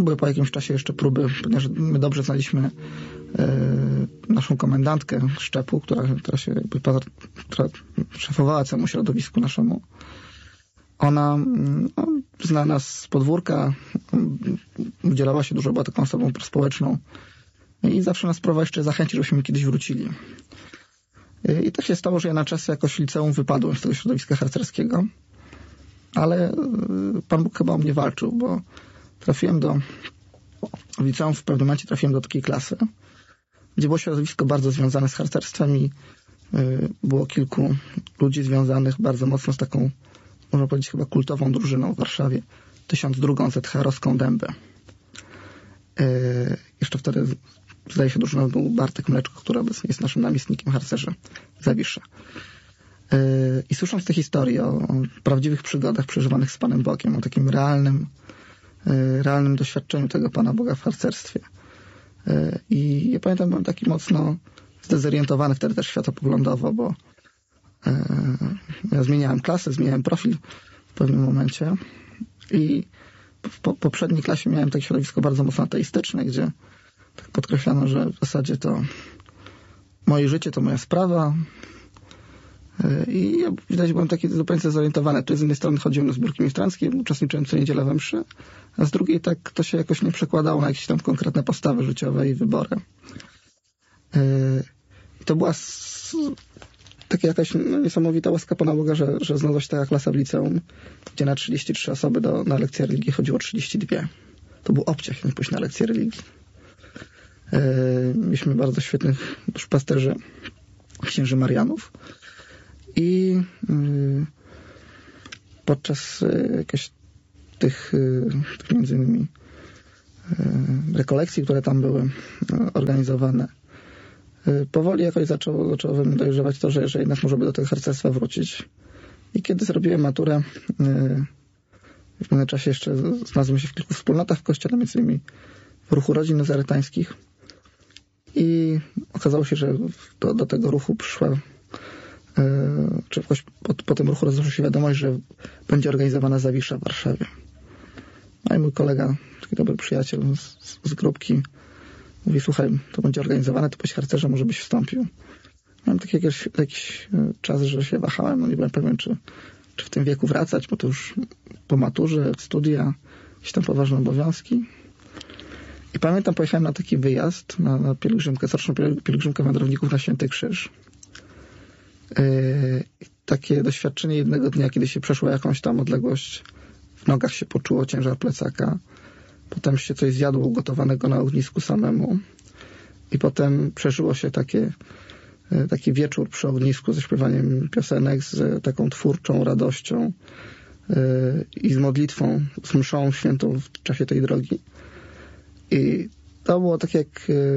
były po jakimś czasie jeszcze próby, ponieważ my dobrze znaliśmy naszą komendantkę szczepu, która szefowała całemu środowisku naszemu. Ona zna nas z podwórka, udzielała się dużo, była taką osobą prospołeczną i zawsze nas próbowała jeszcze zachęcić, żebyśmy kiedyś wrócili. I tak się stało, że ja na czas jakoś w liceum wypadłem z tego środowiska harcerskiego, ale Pan Bóg chyba o mnie walczył, bo w liceum w pewnym momencie trafiłem do takiej klasy, gdzie było środowisko bardzo związane z harcerstwem i było kilku ludzi związanych bardzo mocno z taką, można powiedzieć, chyba kultową drużyną w Warszawie, 1002 ZHR-owską Dębę. Jeszcze wtedy, zdaje się, drużyną był Bartek Mleczko, który obecnie jest naszym namiestnikiem harcerzy Zawisza. I słysząc te historie o prawdziwych przygodach przeżywanych z Panem Bogiem, o takim realnym doświadczeniu tego Pana Boga w harcerstwie. I ja pamiętam, byłem taki mocno zdezorientowany wtedy też światopoglądowo, bo ja zmieniałem klasę, zmieniałem profil w pewnym momencie i w poprzedniej klasie miałem takie środowisko bardzo mocno ateistyczne, gdzie tak podkreślano, że w zasadzie to moje życie to moja sprawa i ja widać byłem taki zupełnie zorientowany. Tu z jednej strony chodziłem na zbiórki ministranckie, uczestniczyłem co niedzielę we mszy, a z drugiej tak to się jakoś nie przekładało na jakieś tam konkretne postawy życiowe i wybory. I to była taka jakaś niesamowita łaska Pana Boga, że znalazła się taka klasa w liceum, gdzie na 33 osoby na lekcję religii chodziło 32. To był obciach, nie pójść na lekcję religii. Mieliśmy bardzo świetnych duszpasterzy, księży Marianów i podczas jakichś tych między innymi rekolekcji, które tam były organizowane, powoli jakoś zaczęło we mnie dojrzewać to, że jednak może by do tego harcerstwa wrócić. I kiedy zrobiłem maturę, w pewnym czasie jeszcze znalazłem się w kilku wspólnotach w kościele, między innymi w ruchu rodzin nazaretańskich. I okazało się, że do tego ruchu przyszła, czy jakoś po tym ruchu rozeszła się wiadomość, że będzie organizowana Zawisza w Warszawie. No i mój kolega, taki dobry przyjaciel z grupki, mówi: słuchaj, to będzie organizowane, to byś harcerza, może byś wstąpił. Miałem taki jakiś czas, że się wahałem, no nie byłem pewien, czy w tym wieku wracać, bo to już po maturze, studia, jakieś tam poważne obowiązki. I pamiętam, pojechałem na taki wyjazd, na pielgrzymkę, coroczną pielgrzymkę wędrowników na Święty Krzyż. Takie doświadczenie jednego dnia, kiedy się przeszło jakąś tam odległość, w nogach się poczuło ciężar plecaka, potem się coś zjadło ugotowanego na ognisku samemu i potem przeżyło się taki wieczór przy ognisku ze śpiewaniem piosenek, z taką twórczą radością i z modlitwą, z mszą świętą w czasie tej drogi. I to było tak jak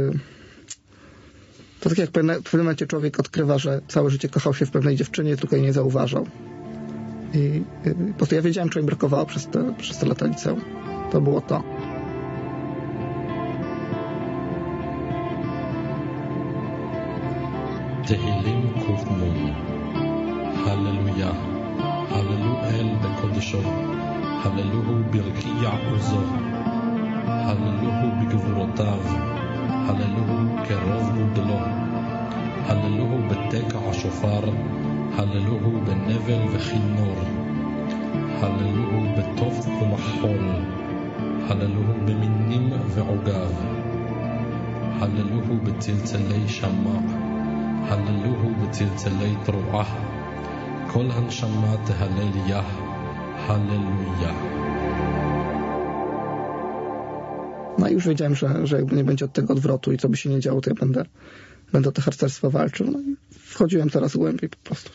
w pewnym momencie człowiek odkrywa, że całe życie kochał się w pewnej dziewczynie, tylko jej nie zauważał. I po prostu ja wiedziałem, czego mi brakowało przez te lata liceum. To było to. תהילים קנ"ן. הללויה. הללו אל בקודשו. הללוהו ברקיע עוזו. הללוהו בגבורותיו. הללוהו קרוב גודלו. הללוהו בתקע השופר. הללוהו בנבל וכינור. הללוהו בטוף ומחול. הללוהו במינים ועוגב. הללוהו בצלצלי שמע. הללוהו בצלצלי תרועה. כל הנשמה תהלל יה. הללויה. No i już wiedziałem, że jakby nie będzie od tego odwrotu i co by się nie działo, to ja będę o to harcerstwo walczył. No i wchodziłem coraz głębiej po prostu.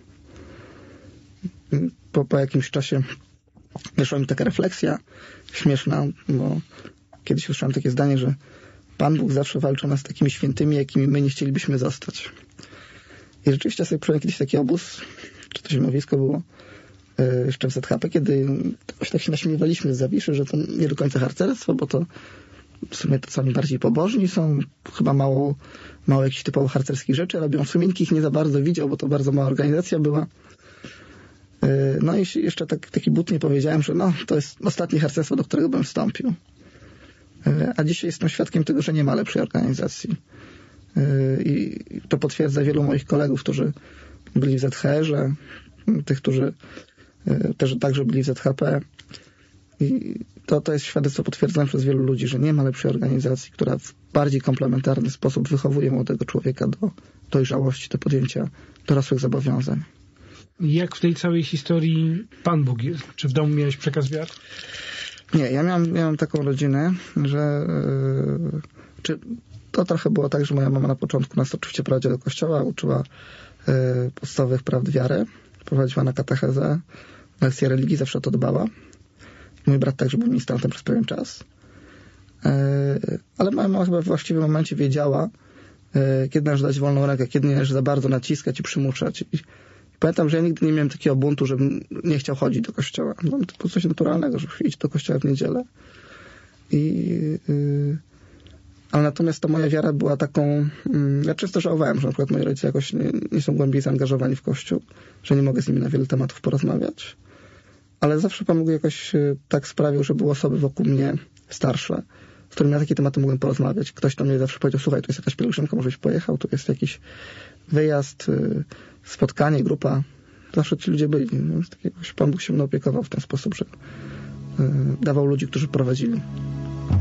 Po jakimś czasie wyszła mi taka refleksja śmieszna, bo kiedyś usłyszałem takie zdanie, że Pan Bóg zawsze walczy o nas takimi świętymi, jakimi my nie chcielibyśmy zostać. I rzeczywiście sobie przyjąłem kiedyś taki obóz, czy to zimowisko było, jeszcze w ZHP, kiedy tak się naśmiewaliśmy z Zawiszy, że to nie do końca harcerstwo, bo to w sumie to sami bardziej pobożni są, chyba mało jakichś typowo harcerskich rzeczy robią. W sumie nikt ich nie za bardzo widział, bo to bardzo mała organizacja była. No i jeszcze taki butnie powiedziałem, że no, to jest ostatnie harcerstwo, do którego bym wstąpił. A dzisiaj jestem świadkiem tego, że nie ma lepszej organizacji. I to potwierdza wielu moich kolegów, którzy byli w ZHR-ze, tych, którzy też także byli w ZHP. I to jest świadectwo potwierdzone przez wielu ludzi, że nie ma lepszej organizacji, która w bardziej komplementarny sposób wychowuje młodego człowieka do dojrzałości, do podjęcia dorosłych zobowiązań. Jak w tej całej historii Pan Bóg jest? Czy w domu miałeś przekaz wiary? Nie, ja miałem taką rodzinę, że to trochę było tak, że moja mama na początku nas oczywiście prowadziła do kościoła, uczyła podstawowych prawd wiary, prowadziła na katechezę, lekcje religii, zawsze o to dbała. Mój brat także był ministrantem przez pewien czas. Ale moja mama chyba w właściwym momencie wiedziała, kiedy należy dać wolną rękę, kiedy nie należy za bardzo naciskać i przymuszać. I pamiętam, że ja nigdy nie miałem takiego buntu, żebym nie chciał chodzić do kościoła. To było coś naturalnego, żeby iść do kościoła w niedzielę. Ale natomiast ta moja wiara była taką... Ja często żałowałem, że na przykład moi rodzice jakoś nie są głębiej zaangażowani w Kościół, że nie mogę z nimi na wiele tematów porozmawiać. Ale zawsze Pan Bóg jakoś tak sprawił, że były osoby wokół mnie starsze, z którymi na takie tematy mogłem porozmawiać. Ktoś tam mnie zawsze powiedział, słuchaj, tu jest jakaś pielgrzymka, może byś pojechał, tu jest jakiś wyjazd, spotkanie, grupa. Zawsze ci ludzie byli. Pan Bóg się mną opiekował w ten sposób, że dawał ludzi, którzy prowadzili.